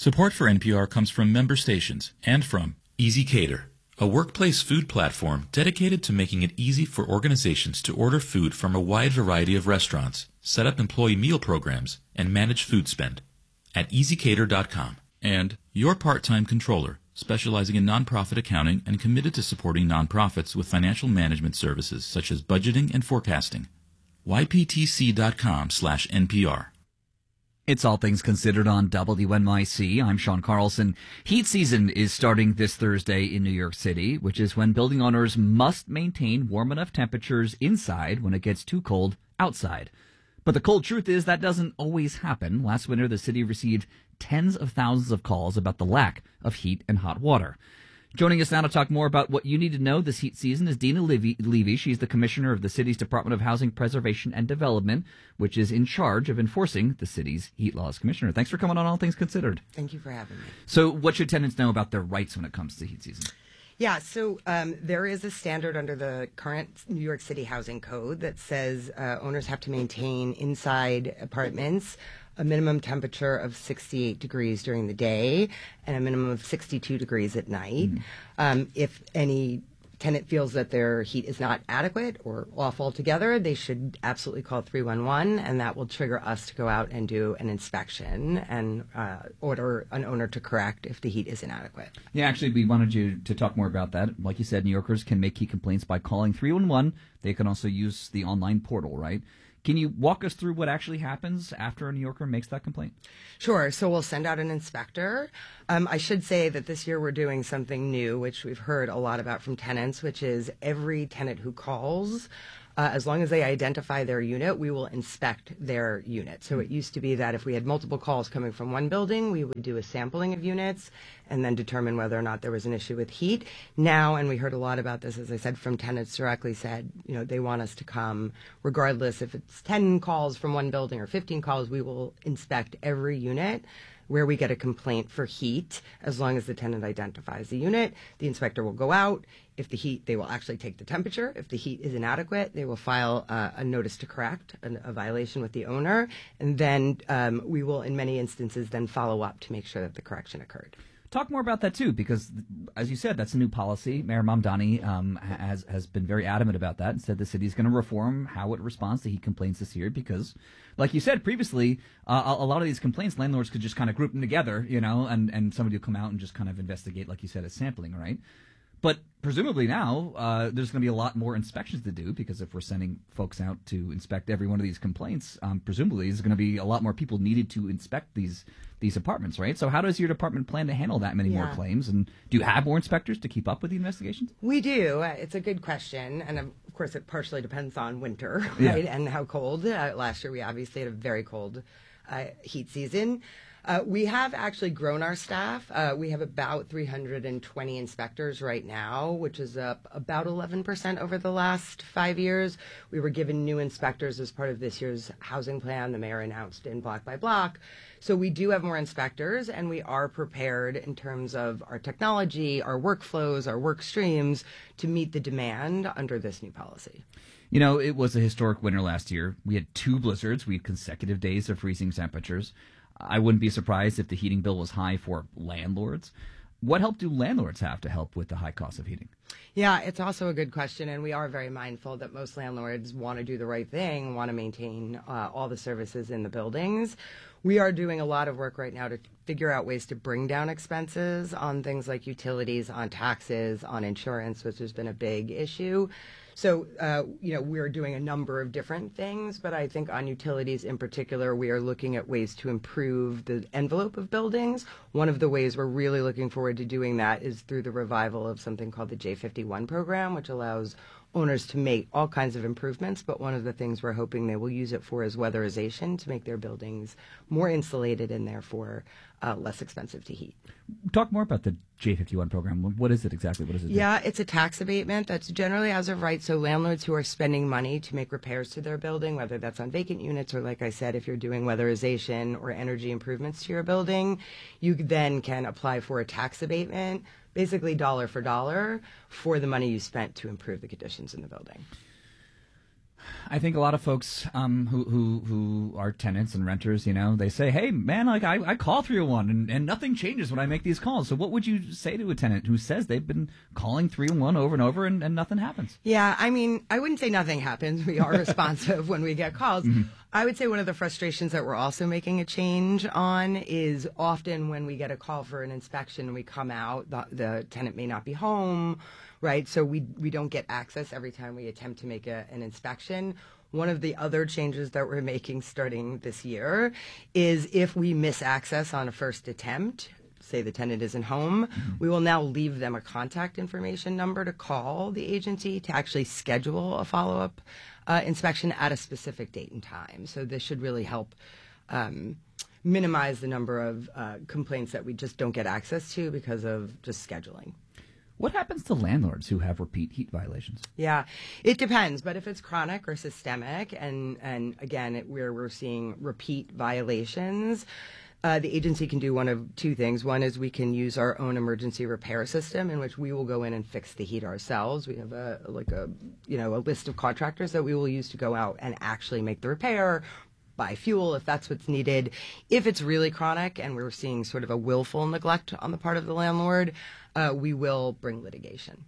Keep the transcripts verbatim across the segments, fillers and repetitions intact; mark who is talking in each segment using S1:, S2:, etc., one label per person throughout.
S1: Support for N P R comes from member stations and from Easy Cater, a workplace food platform dedicated to making it easy for organizations to order food from a wide variety of restaurants, set up employee meal programs, and manage food spend at easy cater dot com. And Your Part-Time Controller, specializing in nonprofit accounting and committed to supporting nonprofits with financial management services such as budgeting and forecasting. y p t c dot com slash N P R.
S2: It's All Things Considered on W N Y C. I'm Sean Carlson. Heat season is starting this Thursday in New York City, which is when building owners must maintain warm enough temperatures inside when it gets too cold outside. But the cold truth is that doesn't always happen. Last winter, the city received tens of thousands of calls about the lack of heat and hot water. Joining us now to talk more about what you need to know this heat season is Dina Levy. Levy. She's the commissioner of the city's Department of Housing Preservation and Development, which is in charge of enforcing the city's heat laws. Commissioner, thanks for coming on All Things Considered.
S3: Thank you for having me.
S2: So what should tenants know about their rights when it comes to heat season?
S3: Yeah, so um, there is a standard under the current New York City Housing Code that says uh, owners have to maintain inside apartments a minimum temperature of sixty-eight degrees during the day and a minimum of sixty-two degrees at night. Mm. Um, if any tenant feels that their heat is not adequate or off altogether, they should absolutely call three one one, and that will trigger us to go out and do an inspection and uh, order an owner to correct if the heat is inadequate.
S2: Yeah, actually, we wanted you to talk more about that. Like you said, New Yorkers can make heat complaints by calling three one one. They can also use the online portal, right? Can you walk us through what actually happens after a New Yorker makes that complaint?
S3: Sure. So we'll send out an inspector. Um, I should say that this year we're doing something new, which we've heard a lot about from tenants, which is every tenant who calls, uh, as long as they identify their unit, we will inspect their unit. So it used to be that if we had multiple calls coming from one building, we would do a sampling of units and then determine whether or not there was an issue with heat. Now, and we heard a lot about this, as I said, from tenants directly said, you know, they want us to come, regardless if it's ten calls from one building or fifteen calls, we will inspect every unit where we get a complaint for heat. As long as the tenant identifies the unit, the inspector will go out. If the heat, they will actually take the temperature. If the heat is inadequate, they will file uh, a notice to correct, a, a violation with the owner. And then um, we will, in many instances, then follow up to make sure that the correction occurred.
S2: Talk more about that, too, because, as you said, that's a new policy. Mayor Mamdani um, has has been very adamant about that and said the city is going to reform how it responds to heat complaints this year because, like you said previously, uh, a, a lot of these complaints, landlords could just kind of group them together, you know, and, and somebody will come out and just kind of investigate, like you said, as sampling, right? But presumably now uh, there's going to be a lot more inspections to do because if we're sending folks out to inspect every one of these complaints, um, presumably there's going to be a lot more people needed to inspect these these apartments, right? So how does your department plan to handle that many yeah. more claims? And do you have more inspectors to keep up with the investigations?
S3: We do. Uh, it's a good question. And of course, it partially depends on winter, right, yeah. and how cold. Uh, last year, we obviously had a very cold uh, heat season. Uh, we have actually grown our staff. Uh, we have about three hundred twenty inspectors right now, which is up about eleven percent over the last five years. We were given new inspectors as part of this year's housing plan the mayor announced in Block by Block. So we do have more inspectors, and we are prepared in terms of our technology, our workflows, our work streams to meet the demand under this new policy.
S2: You know, it was a historic winter last year. We had two blizzards. We had consecutive days of freezing temperatures. I wouldn't be surprised if the heating bill was high for landlords. What help do landlords have to help with the high cost of heating?
S3: Yeah, it's also a good question, and we are very mindful that most landlords want to do the right thing, want to maintain uh, all the services in the buildings. We are doing a lot of work right now to figure out ways to bring down expenses on things like utilities, on taxes, on insurance, which has been a big issue. So, uh, you know, we're doing a number of different things, but I think on utilities in particular, we are looking at ways to improve the envelope of buildings. One of the ways we're really looking forward to doing that is through the revival of something called the J fifty-one program, which allows owners to make all kinds of improvements, but one of the things we're hoping they will use it for is weatherization to make their buildings more insulated and therefore uh, less expensive to heat.
S2: Talk more about the J fifty-one program. What is it exactly? What is it?
S3: Yeah, it's a tax abatement that's generally as of right. So landlords who are spending money to make repairs to their building, whether that's on vacant units or, like I said, if you're doing weatherization or energy improvements to your building, you then can apply for a tax abatement, basically dollar for dollar, for the money you spent to improve the conditions in the building.
S2: I think a lot of folks um, who, who who are tenants and renters, you know, they say, hey, man, like I, I call three oh one and, and nothing changes when I make these calls. So what would you say to a tenant who says they've been calling three oh one over and over and, and nothing happens?
S3: Yeah, I mean, I wouldn't say nothing happens. We are responsive when we get calls. Mm-hmm. I would say one of the frustrations that we're also making a change on is often when we get a call for an inspection and we come out, the, the tenant may not be home, right? So we we don't get access every time we attempt to make a, an inspection. One of the other changes that we're making starting this year is if we miss access on a first attempt, say the tenant isn't home, mm-hmm. we will now leave them a contact information number to call the agency to actually schedule a follow-up uh, inspection at a specific date and time. So this should really help um, minimize the number of uh, complaints that we just don't get access to because of just scheduling.
S2: What happens to landlords who have repeat heat violations?
S3: Yeah, it depends. But if it's chronic or systemic, and, and again, it, where we're seeing repeat violations, uh, the agency can do one of two things. One is we can use our own emergency repair system in which we will go in and fix the heat ourselves. We have a like a you know a list of contractors that we will use to go out and actually make the repair, buy fuel if that's what's needed. If it's really chronic and we're seeing sort of a willful neglect on the part of the landlord, uh, we will bring litigation.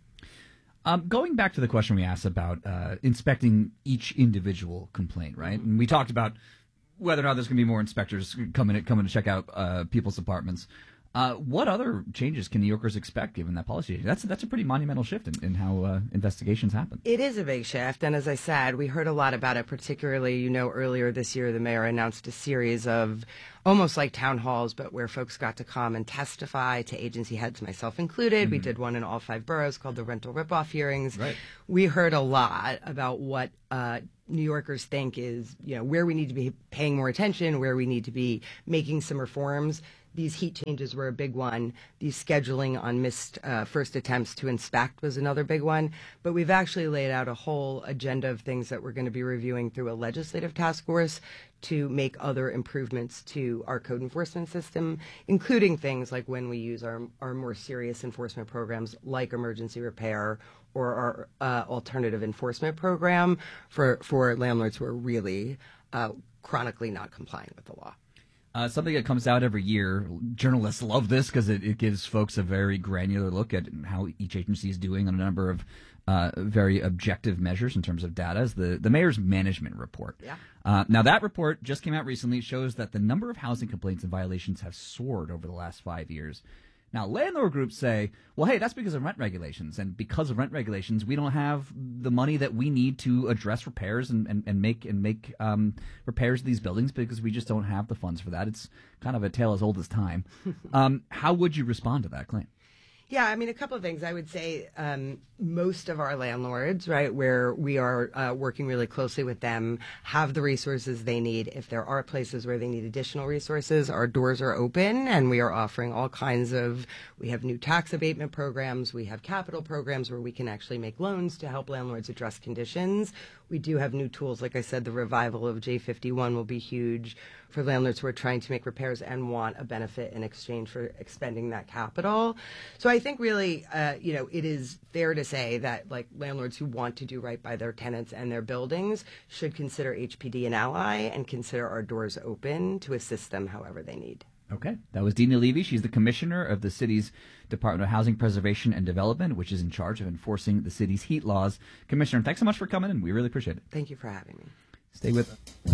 S2: Um, going back to the question we asked about uh, inspecting each individual complaint, right? And we talked about whether or not there's going to be more inspectors coming to, coming to check out uh, people's apartments. Uh, what other changes can New Yorkers expect given that policy? That's that's a pretty monumental shift in, in how uh, investigations happen.
S3: It is a big shift, and as I said, we heard a lot about it, particularly, you know, earlier this year the mayor announced a series of almost like town halls, but where folks got to come and testify to agency heads, myself included. Mm-hmm. We did one in all five boroughs called the rental ripoff hearings.
S2: Right.
S3: We heard a lot about what uh, New Yorkers think is, you know, where we need to be paying more attention, where we need to be making some reforms. These heat changes were a big one. These scheduling on missed uh, first attempts to inspect was another big one. But we've actually laid out a whole agenda of things that we're going to be reviewing through a legislative task force to make other improvements to our code enforcement system, including things like when we use our, our more serious enforcement programs like emergency repair or our uh, alternative enforcement program for, for landlords who are really uh, chronically not complying with the law.
S2: Uh, something that comes out every year, journalists love this because it, it gives folks a very granular look at how each agency is doing on a number of uh, very objective measures in terms of data, is the, the mayor's management report.
S3: Yeah.
S2: Uh, now, that report just came out recently. It shows that the number of housing complaints and violations have soared over the last five years. Now, landlord groups say, well, hey, that's because of rent regulations. And because of rent regulations, we don't have the money that we need to address repairs and, and, and make and make um, repairs to these buildings because we just don't have the funds for that. It's kind of a tale as old as time. um, how would you respond to that claim?
S3: Yeah, I mean, a couple of things. I would say um, most of our landlords, right, where we are uh, working really closely with them, have the resources they need. If there are places where they need additional resources, our doors are open, and we are offering all kinds of, we have new tax abatement programs, we have capital programs where we can actually make loans to help landlords address conditions. We do have new tools. Like I said, the revival of J fifty-one will be huge for landlords who are trying to make repairs and want a benefit in exchange for expending that capital. So I think really, uh, you know, it is fair to say that like landlords who want to do right by their tenants and their buildings should consider H P D an ally and consider our doors open to assist them however they need.
S2: Okay. That was Dina Levy. She's the commissioner of the city's Department of Housing Preservation and Development, which is in charge of enforcing the city's heat laws. Commissioner, thanks so much for coming in. We really appreciate it.
S3: Thank you for having me.
S2: Stay with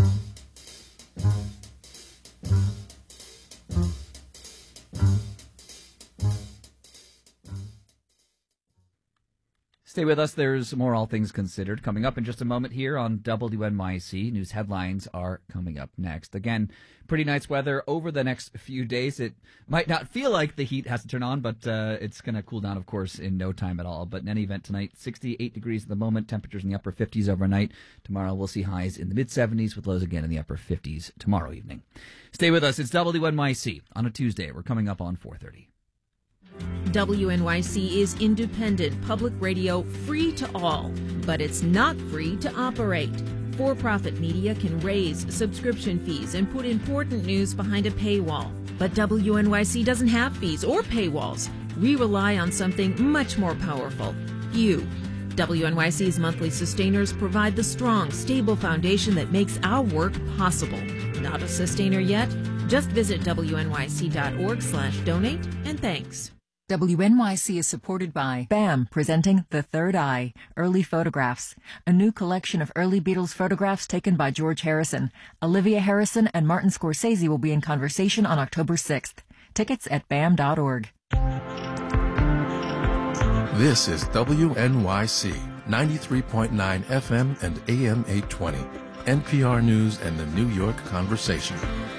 S2: us. Stay with us. There's more All Things Considered coming up in just a moment here on W N Y C. News headlines are coming up next. Again, pretty nice weather over the next few days. It might not feel like the heat has to turn on, but uh, it's going to cool down, of course, in no time at all. But in any event, tonight, sixty-eight degrees at the moment, temperatures in the upper fifties overnight. Tomorrow, we'll see highs in the mid-seventies with lows again in the upper fifties tomorrow evening. Stay with us. It's W N Y C on a Tuesday. We're coming up on four thirty.
S4: W N Y C is independent public radio, free to all, but it's not free to operate. For-profit media can raise subscription fees and put important news behind a paywall. But W N Y C doesn't have fees or paywalls. We rely on something much more powerful, you. W N Y C's monthly sustainers provide the strong, stable foundation that makes our work possible. Not a sustainer yet? Just visit W N Y C dot org slash donate and thanks.
S5: W N Y C is supported by B A M, presenting The Third Eye, Early Photographs, a new collection of early Beatles photographs taken by George Harrison. Olivia Harrison and Martin Scorsese will be in conversation on October sixth. Tickets at B A M dot org.
S6: This is W N Y C, ninety-three point nine F M and A M eight twenty, N P R News and the New York Conversation.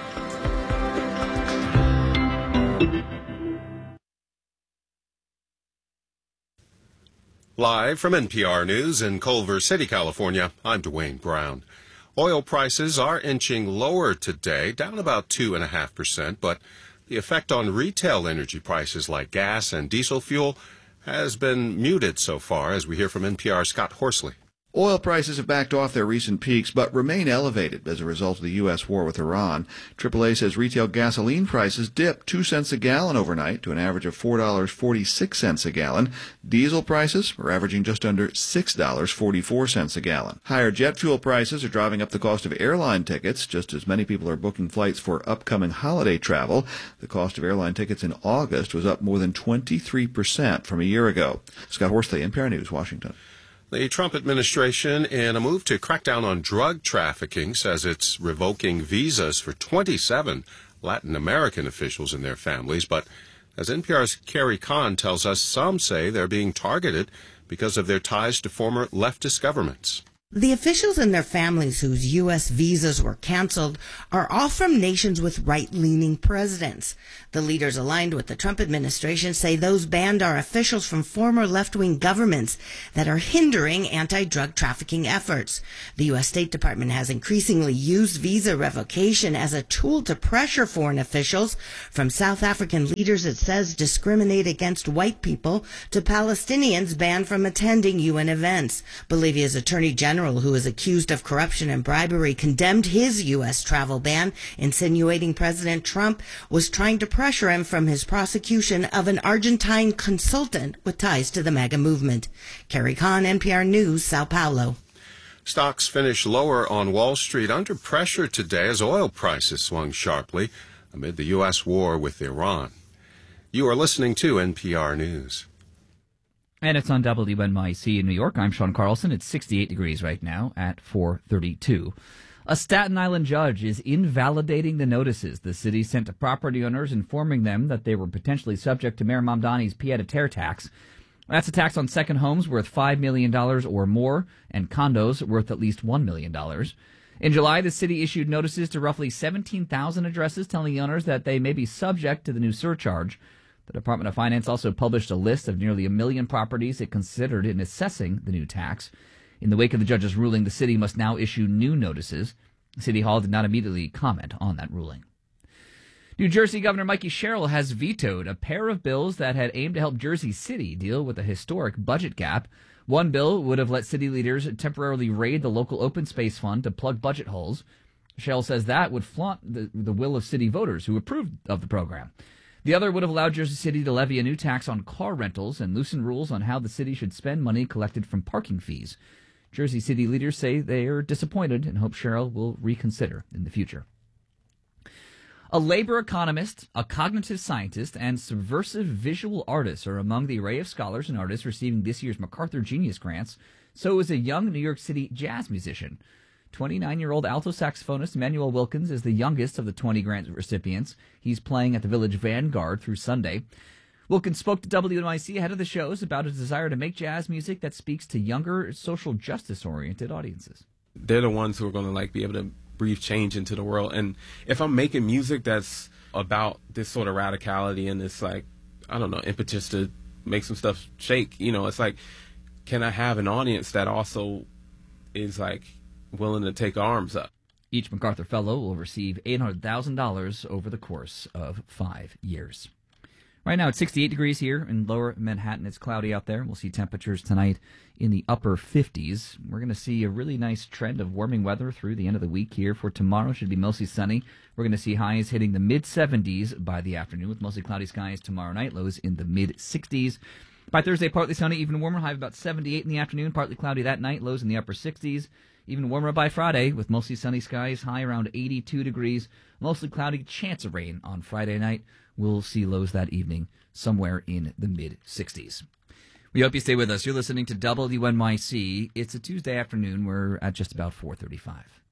S7: Live from N P R News in Culver City, California, I'm Dwayne Brown. Oil prices are inching lower today, down about two point five percent, but the effect on retail energy prices like gas and diesel fuel has been muted so far, as we hear from N P R's Scott Horsley.
S8: Oil prices have backed off their recent peaks, but remain elevated as a result of the U S war with Iran. triple A says retail gasoline prices dipped two cents a gallon overnight to an average of four dollars and forty-six cents a gallon. Diesel prices are averaging just under six dollars and forty-four cents a gallon. Higher jet fuel prices are driving up the cost of airline tickets, just as many people are booking flights for upcoming holiday travel. The cost of airline tickets in August was up more than twenty-three percent from a year ago. Scott Horsley, N P R News, Washington.
S7: The Trump administration, in a move to crack down on drug trafficking, says it's revoking visas for twenty-seven Latin American officials and their families. But as N P R's Carrie Kahn tells us, some say they're being targeted because of their ties to former leftist governments.
S9: The officials and their families whose U S visas were canceled are all from nations with right-leaning presidents. The leaders aligned with the Trump administration say those banned are officials from former left-wing governments that are hindering anti-drug trafficking efforts. The U S State Department has increasingly used visa revocation as a tool to pressure foreign officials, from South African leaders it says discriminate against white people to Palestinians banned from attending U N events. Bolivia's Attorney General, who is accused of corruption and bribery, condemned his U S travel ban, insinuating President Trump was trying to pressure him from his prosecution of an Argentine consultant with ties to the MAGA movement. Carrie Kahn, N P R News, Sao Paulo.
S7: Stocks finished lower on Wall Street under pressure today as oil prices swung sharply amid the U S war with Iran. You are listening to N P R News.
S2: And it's on W N Y C in New York. I'm Sean Carlson. It's sixty-eight degrees right now at four thirty-two. A Staten Island judge is invalidating the notices the city sent to property owners informing them that they were potentially subject to Mayor Mamdani's pied-à-terre tax. That's a tax on second homes worth five million dollars or more and condos worth at least one million dollars. In July, the city issued notices to roughly seventeen thousand addresses telling the owners that they may be subject to the new surcharge. The Department of Finance also published a list of nearly a million properties it considered in assessing the new tax. In the wake of the judge's ruling, the city must now issue new notices. City Hall did not immediately comment on that ruling. New Jersey Governor Mikey Sherrill has vetoed a pair of bills that had aimed to help Jersey City deal with a historic budget gap. One bill would have let city leaders temporarily raid the local open space fund to plug budget holes. Sherrill says that would flaunt the, the will of city voters who approved of the program. The other would have allowed Jersey City to levy a new tax on car rentals and loosen rules on how the city should spend money collected from parking fees. Jersey City leaders say they are disappointed and hope Sherrill will reconsider in the future. A labor economist, a cognitive scientist, and subversive visual artist are among the array of scholars and artists receiving this year's MacArthur Genius Grants. So is a young New York City jazz musician. twenty-nine-year-old alto saxophonist Manuel Wilkins is the youngest of the twenty grant recipients. He's playing at the Village Vanguard through Sunday. Wilkins spoke to W N Y C ahead of the shows about his desire to make jazz music that speaks to younger, social justice-oriented audiences.
S10: They're the ones who are going to like be able to breathe change into the world. And if I'm making music that's about this sort of radicality and this, like, I don't know, impetus to make some stuff shake, you know, it's like, can I have an audience that also is like willing to take arms up?
S2: Each MacArthur Fellow will receive eight hundred thousand dollars over the course of five years. Right now it's sixty-eight degrees here in lower Manhattan. It's cloudy out there. We'll see temperatures tonight in the upper fifties. We're going to see a really nice trend of warming weather through the end of the week here. For tomorrow, should be mostly sunny. We're going to see highs hitting the mid-seventies by the afternoon with mostly cloudy skies tomorrow night, lows in the mid-sixties. By Thursday, partly sunny, even warmer, high of about seventy-eight in the afternoon, partly cloudy that night, lows in the upper sixties. Even warmer by Friday, with mostly sunny skies, high around eighty-two degrees, mostly cloudy, chance of rain on Friday night. We'll see lows that evening somewhere in the mid-sixties. We hope you stay with us. You're listening to W N Y C. It's a Tuesday afternoon. We're at just about four thirty-five.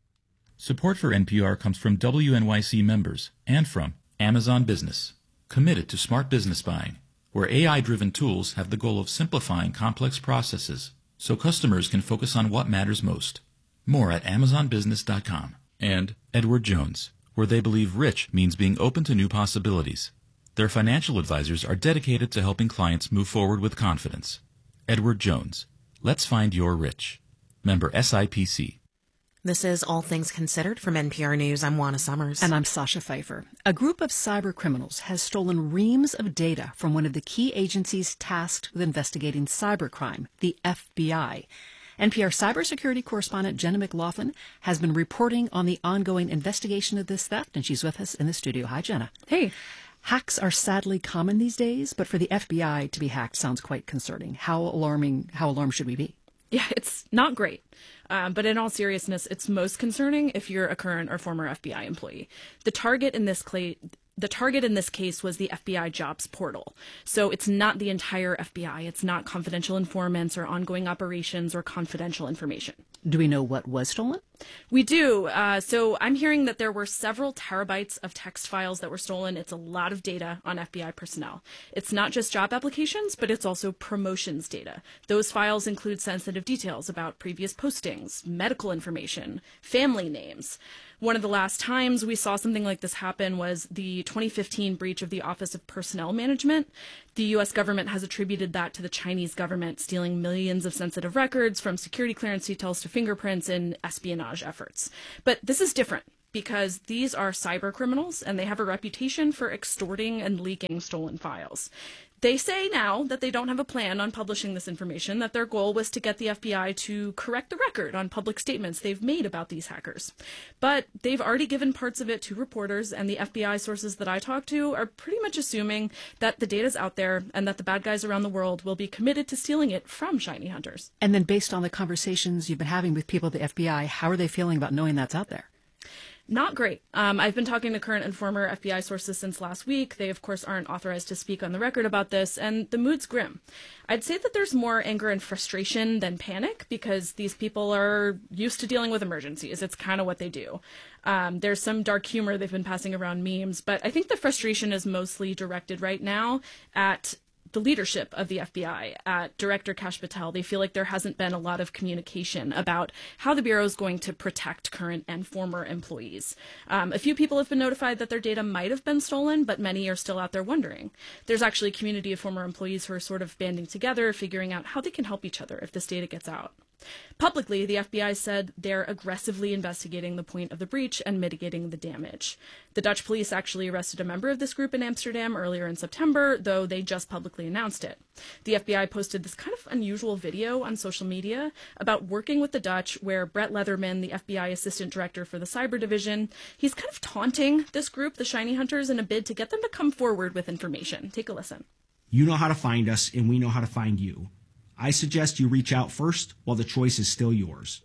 S1: Support for N P R comes from W N Y C members and from Amazon Business, committed to smart business buying, where A I-driven tools have the goal of simplifying complex processes so customers can focus on what matters most. More at amazon business dot com. And Edward Jones, where they believe rich means being open to new possibilities. Their financial advisors are dedicated to helping clients move forward with confidence. Edward Jones. Let's find your rich. Member S I P C.
S11: This is All Things Considered from N P R News. I'm Juana Summers.
S12: And I'm Sasha Pfeiffer. A group of cyber criminals has stolen reams of data from one of the key agencies tasked with investigating cybercrime, the F B I. N P R cybersecurity correspondent Jenna McLaughlin has been reporting on the ongoing investigation of this theft, and she's with us in the studio. Hi, Jenna.
S13: Hey.
S12: Hacks are sadly common these days, but for the F B I to be hacked sounds quite concerning. How alarming, how alarmed should we be?
S13: Yeah, it's not great. Um, but in all seriousness, it's most concerning if you're a current or former F B I employee. The target in this cla- the target in this case was the F B I jobs portal. So it's not the entire F B I. It's not confidential informants or ongoing operations or confidential information.
S12: Do we know what was stolen?
S13: We do. Uh, so I'm hearing that there were several terabytes of text files that were stolen. It's a lot of data on F B I personnel. It's not just job applications, but it's also promotions data. Those files include sensitive details about previous postings, medical information, family names. One of the last times we saw something like this happen was the twenty fifteen breach of the Office of Personnel Management. The U S government has attributed that to the Chinese government stealing millions of sensitive records, from security clearance details to fingerprints in espionage efforts. But this is different because these are cyber criminals and they have a reputation for extorting and leaking stolen files. They say now that they don't have a plan on publishing this information, that their goal was to get the F B I to correct the record on public statements they've made about these hackers. But they've already given parts of it to reporters, and the F B I sources that I talk to are pretty much assuming that the data's out there and that the bad guys around the world will be committed to stealing it from shiny hunters.
S12: And then based on the conversations you've been having with people at the F B I, how are they feeling about knowing that's out there?
S13: Not great. Um, I've been talking to current and former F B I sources since last week. They, of course, aren't authorized to speak on the record about this, and the mood's grim. I'd say that there's more anger and frustration than panic because these people are used to dealing with emergencies. It's kind of what they do. Um, there's some dark humor they've been passing around memes, but I think the frustration is mostly directed right now at the leadership of the F B I, at Director Kash Patel. They feel like there hasn't been a lot of communication about how the Bureau is going to protect current and former employees. Um, a few people have been notified that their data might have been stolen, but many are still out there wondering. There's actually a community of former employees who are sort of banding together, figuring out how they can help each other if this data gets out. Publicly, the F B I said they're aggressively investigating the point of the breach and mitigating the damage. The Dutch police actually arrested a member of this group in Amsterdam earlier in September, though they just publicly announced it. The F B I posted this kind of unusual video on social media about working with the Dutch, where Brett Leatherman, the F B I assistant director for the cyber division, he's kind of taunting this group, the Shiny Hunters, in a bid to get them to come forward with information. Take a listen.
S14: You know how to find us, and we know how to find you. I suggest you reach out first while the choice is still yours.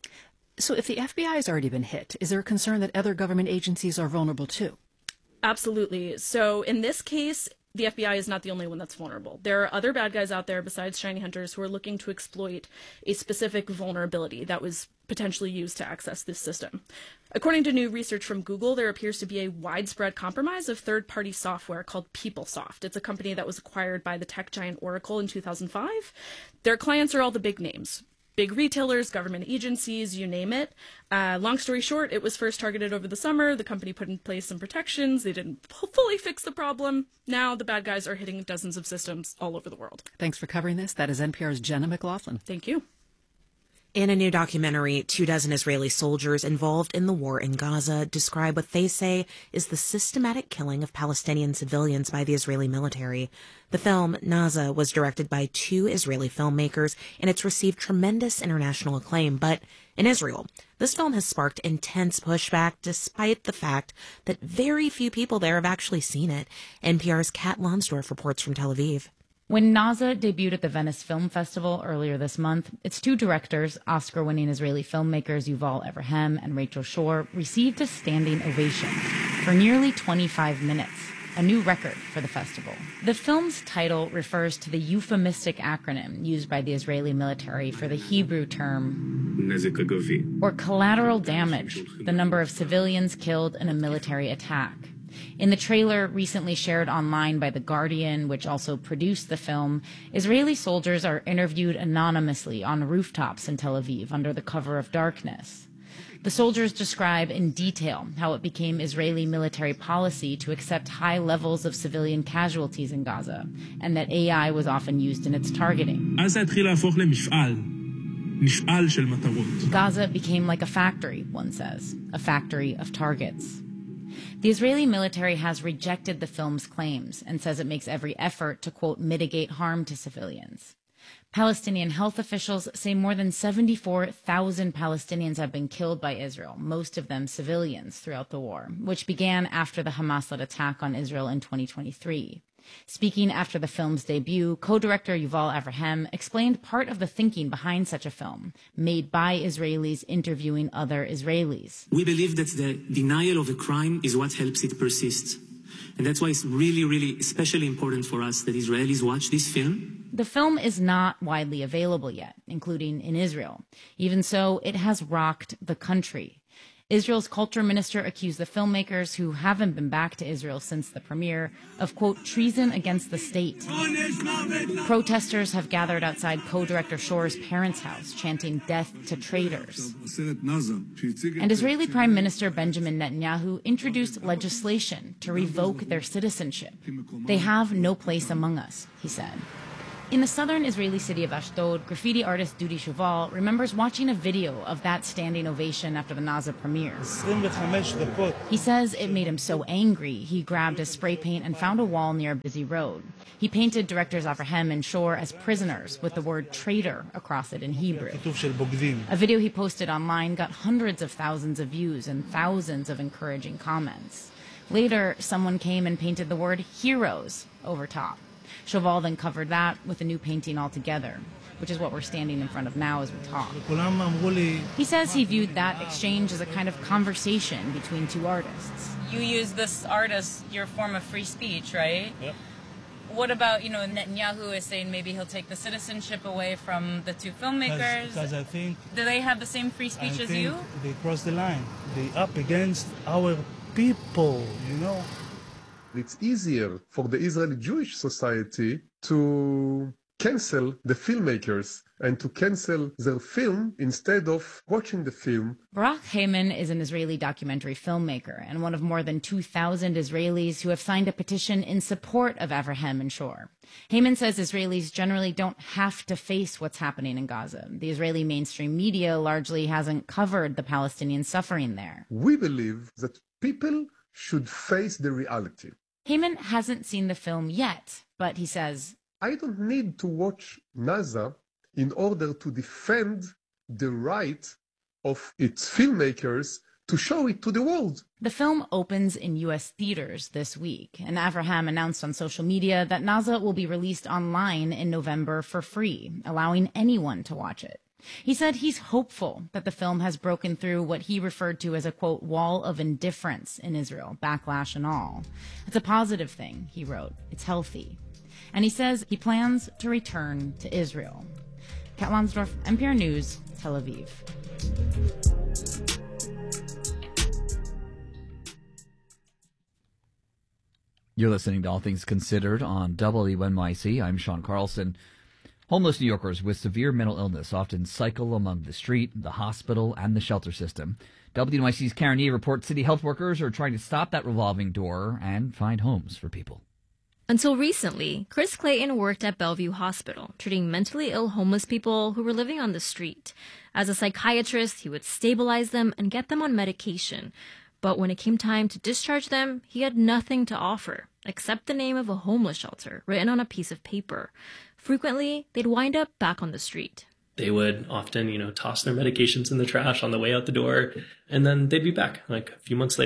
S12: So if the F B I has already been hit, is there a concern that other government agencies are vulnerable too?
S13: Absolutely. So in this case, the F B I is not the only one that's vulnerable. There are other bad guys out there besides shiny hunters who are looking to exploit a specific vulnerability that was potentially used to access this system. According to new research from Google, there appears to be a widespread compromise of third-party software called PeopleSoft. It's a company that was acquired by the tech giant Oracle in two thousand five. Their clients are all the big names. Big retailers, government agencies, you name it. Uh, long story short, it was first targeted over the summer. The company put in place some protections. They didn't fully fix the problem. Now the bad guys are hitting dozens of systems all over the world.
S12: Thanks for covering this. That is N P R's Jenna McLaughlin.
S13: Thank you.
S11: In a new documentary, two dozen Israeli soldiers involved in the war in Gaza describe what they say is the systematic killing of Palestinian civilians by the Israeli military. The film, Naza, was directed by two Israeli filmmakers, and it's received tremendous international acclaim. But in Israel, this film has sparked intense pushback despite the fact that very few people there have actually seen it. N P R's Kat Lonsdorf reports from Tel Aviv.
S15: When Naza debuted at the Venice Film Festival earlier this month, its two directors, Oscar-winning Israeli filmmakers Yuval Avraham and Rachel Shor, received a standing ovation for nearly twenty-five minutes, a new record for the festival. The film's title refers to the euphemistic acronym used by the Israeli military for the Hebrew term, or collateral damage, the number of civilians killed in a military attack. In the trailer recently shared online by The Guardian, which also produced the film, Israeli soldiers are interviewed anonymously on rooftops in Tel Aviv under the cover of darkness. The soldiers describe in detail how it became Israeli military policy to accept high levels of civilian casualties in Gaza, and that A I was often used in its targeting. Gaza became like a factory, one says, a factory of targets. The Israeli military has rejected the film's claims and says it makes every effort to, quote, mitigate harm to civilians. Palestinian health officials say more than seventy-four thousand Palestinians have been killed by Israel, most of them civilians, throughout the war, which began after the Hamas-led attack on Israel in twenty twenty-three. Speaking after the film's debut, co-director Yuval Avraham explained part of the thinking behind such a film, made by Israelis interviewing other Israelis.
S16: We believe that the denial of a crime is what helps it persist. And that's why it's really, really especially important for us that Israelis watch this film.
S15: The film is not widely available yet, including in Israel. Even so, it has rocked the country. Israel's culture minister accused the filmmakers, who haven't been back to Israel since the premiere, of, quote, treason against the state. Protesters have gathered outside co-director Shor's parents' house, chanting death to traitors. And Israeli Prime Minister Benjamin Netanyahu introduced legislation to revoke their citizenship. They have no place among us, he said. In the southern Israeli city of Ashdod, graffiti artist Dudi Shuval remembers watching a video of that standing ovation after the Naza premiere. He says it made him so angry, he grabbed his spray paint and found a wall near a busy road. He painted directors Avraham and Shor as prisoners with the word traitor across it in Hebrew. A video he posted online got hundreds of thousands of views and thousands of encouraging comments. Later, someone came and painted the word heroes over top. Chauvel then covered that with a new painting altogether, which is what we're standing in front of now as we talk. He says he viewed that exchange as a kind of conversation between two artists.
S17: You use this art as your form of free speech, right? Yep. What about, you know, Netanyahu is saying maybe he'll take the citizenship away from the two filmmakers?
S18: Because I think...
S17: Do they have the same free speech
S18: I
S17: as
S18: think
S17: you?
S18: They cross the line. They up against our people, you know?
S19: It's easier for the Israeli Jewish society to cancel the filmmakers and to cancel their film instead of watching the film.
S15: Barak Heyman is an Israeli documentary filmmaker and one of more than two thousand Israelis who have signed a petition in support of Avraham and Shor. Heyman says Israelis generally don't have to face what's happening in Gaza. The Israeli mainstream media largely hasn't covered the Palestinian suffering there.
S19: We believe that people should face the reality.
S15: Heyman hasn't seen the film yet, but he says,
S19: I don't need to watch Naza in order to defend the right of its filmmakers to show it to the world.
S15: The film opens in U S theaters this week, and Avraham announced on social media that Naza will be released online in November for free, allowing anyone to watch it. He said he's hopeful that the film has broken through what he referred to as a, quote, wall of indifference in Israel, backlash and all. It's a positive thing, he wrote. It's healthy. And he says he plans to return to Israel. Kat Lonsdorf, N P R News, Tel Aviv.
S2: You're listening to All Things Considered on W N Y C. I'm Sean Carlson. Homeless New Yorkers with severe mental illness often cycle among the street, the hospital, and the shelter system. W N Y C's Karen Yee reports city health workers are trying to stop that revolving door and find homes for people.
S20: Until recently, Chris Clayton worked at Bellevue Hospital, treating mentally ill homeless people who were living on the street. As a psychiatrist, he would stabilize them and get them on medication. But when it came time to discharge them, he had nothing to offer, except the name of a homeless shelter written on a piece of paper. Frequently, they'd wind up back on the street.
S21: They would often, you know, toss their medications in the trash on the way out the door, and then they'd be back, like, a few months later.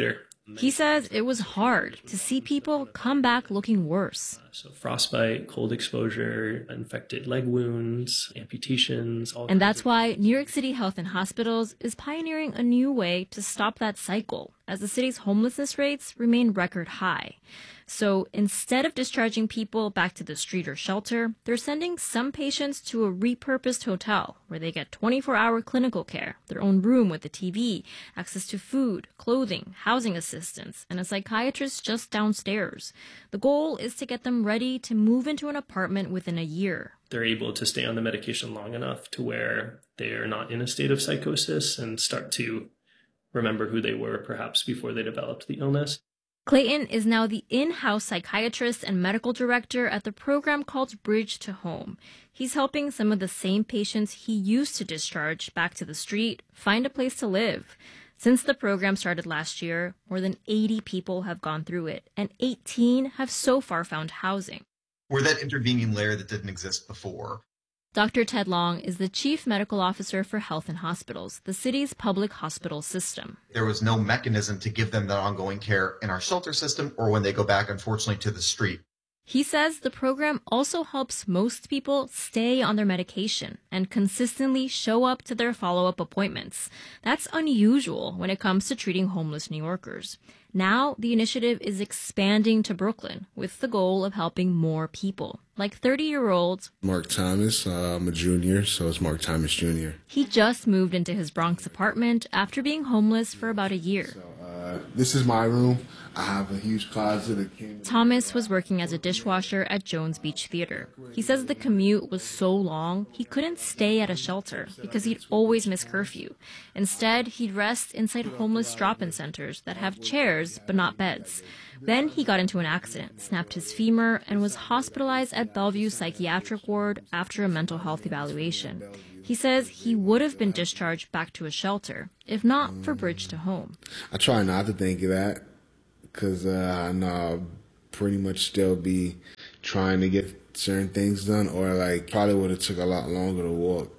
S20: He says it was hard to see people come back looking worse.
S21: So frostbite, cold exposure, infected leg wounds, amputations. All
S20: and that's why New York City Health and Hospitals is pioneering a new way to stop that cycle, as the city's homelessness rates remain record high. So instead of discharging people back to the street or shelter, they're sending some patients to a repurposed hotel where they get twenty-four hour clinical care, their own room with a T V, access to food, clothing, housing assistance, and a psychiatrist just downstairs. The goal is to get them ready to move into an apartment within a year.
S21: They're able to stay on the medication long enough to where they're not in a state of psychosis and start to remember who they were perhaps before they developed the illness.
S20: Clayton is now the in-house psychiatrist and medical director at the program called Bridge to Home. He's helping some of the same patients he used to discharge back to the street find a place to live. Since the program started last year, more than eighty people have gone through it, and eighteen have so far found housing.
S22: We're that intervening layer that didn't exist before.
S20: Doctor Ted Long is the Chief Medical Officer for Health and Hospitals, the city's public hospital system.
S22: There was no mechanism to give them that ongoing care in our shelter system or when they go back, unfortunately, to the street.
S20: He says the program also helps most people stay on their medication and consistently show up to their follow-up appointments. That's unusual when it comes to treating homeless New Yorkers. Now, the initiative is expanding to Brooklyn with the goal of helping more people, like thirty-year-old
S23: Mark Thomas. Uh, I'm a junior, so it's Mark Thomas Junior
S20: He just moved into his Bronx apartment after being homeless for about a year.
S23: So, uh, this is my room. I have a huge closet. That came
S20: Thomas was working as a dishwasher at Jones Beach Theater. He says the commute was so long, he couldn't stay at a shelter because he'd always miss curfew. Instead, he'd rest inside homeless drop-in centers that have chairs but not beds. Then he got into an accident, snapped his femur, and was hospitalized at Bellevue Psychiatric Ward after a mental health evaluation. He says he would have been discharged back to a shelter, if not for Bridge to Home.
S23: I try not to think of that, because uh, I know I'll pretty much still be trying to get certain things done, or like probably would have took a lot longer to walk.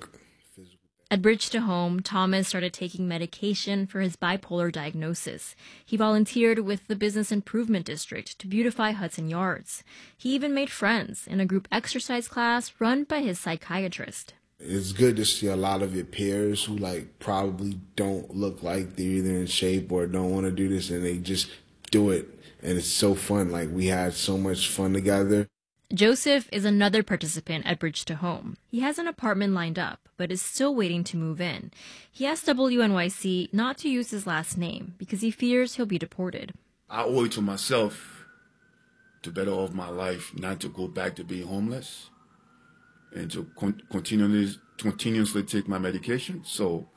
S20: At Bridge to Home, Thomas started taking medication for his bipolar diagnosis. He volunteered with the Business Improvement District to beautify Hudson Yards. He even made friends in a group exercise class run by his psychiatrist.
S23: It's good to see a lot of your peers who like probably don't look like they're either in shape or don't want to do this, and they just do it. And it's so fun. Like, we had so much fun together.
S20: Joseph is another participant at Bridge to Home. He has an apartment lined up, but is still waiting to move in. He asked W N Y C not to use his last name because he fears he'll be deported.
S24: I owe it to myself to better off my life, not to go back to being homeless, and to con- continuously, continuously take my medication. So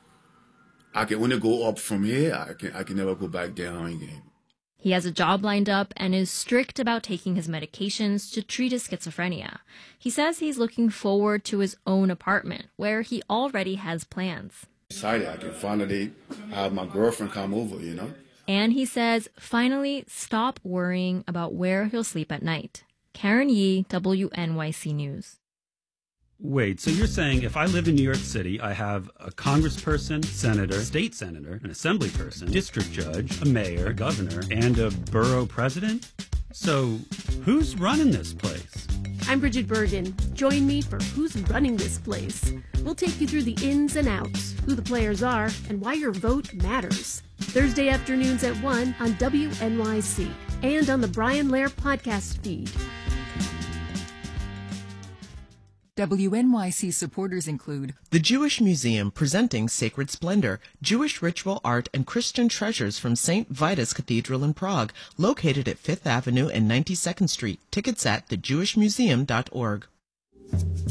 S24: I can only go up from here. I can, I can never go back down again.
S20: He has a job lined up and is strict about taking his medications to treat his schizophrenia. He says he's looking forward to his own apartment, where he already has plans.
S24: Decided I can finally have my girlfriend come over, you know?
S20: And he says, finally, stop worrying about where he'll sleep at night. Karen Yee, W N Y C News.
S25: Wait, so you're saying if I live in New York City, I have a congressperson, senator, state senator, an assembly person, district judge, a mayor, a governor, and a borough president? So who's running this place?
S26: I'm Bridget Bergen. Join me for Who's Running This Place. We'll take you through the ins and outs, who the players are, and why your vote matters. Thursday afternoons at one on W N Y C and on the Brian Lair podcast feed.
S5: W N Y C supporters include
S27: the Jewish Museum presenting Sacred Splendor, Jewish ritual art and Christian treasures from Saint Vitus Cathedral in Prague, located at Fifth Avenue and ninety-second Street. Tickets at the jewish museum dot org.